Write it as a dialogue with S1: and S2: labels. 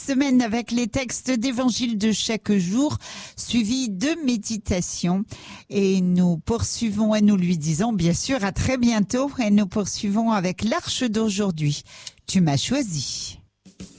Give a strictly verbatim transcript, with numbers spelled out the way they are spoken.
S1: Semaine avec les textes d'évangile de chaque jour, suivis de méditation. Et nous poursuivons et nous lui disons bien sûr à très bientôt et nous poursuivons avec l'arche d'aujourd'hui. Tu m'as choisi.